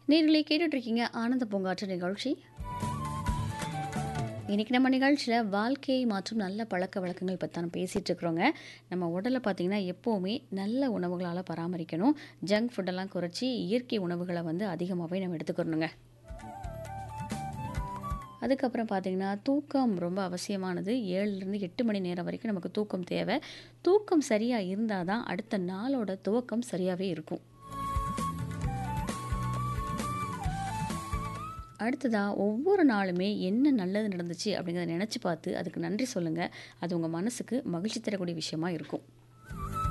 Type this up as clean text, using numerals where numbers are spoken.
நேர்களே கேட்டுட்ருக்கீங்க ஆனந்த பூங்காற்று நிகழ்ச்சி. இன்றைக்கி நம்ம நிகழ்ச்சியில் வாழ்க்கையை மாற்றும் நல்ல பழக்க வழக்கங்கள் பற்றி தான் பேசிகிட்டு இருக்கிறோங்க. நம்ம உடலை பார்த்திங்கன்னா எப்போவுமே நல்ல உணவுகளால் பராமரிக்கணும். ஜங்க் ஃபுட்டெல்லாம் குறைச்சி இயற்கை உணவுகளை அதிகமாகவே நம்ம எடுத்துக்கணுங்க. அதுக்கப்புறம் பார்த்திங்கன்னா தூக்கம் ரொம்ப அவசியமானது. 7லேருந்து 8 மணி நேரம் வரைக்கும் நமக்கு தூக்கம் தேவை. தூக்கம் சரியாக இருந்தால் தான் அடுத்த நாளோட துவக்கம் சரியாகவே இருக்கும். அடுத்ததா ஒவ்வொரு நாளுமே என்ன நல்லது நடந்துச்சு அப்படிங்கிறத நினச்சி பார்த்து அதுக்கு நன்றி சொல்லுங்கள். அது உங்கள் மனசுக்கு மகிழ்ச்சி தரக்கூடிய விஷயமா இருக்கும்.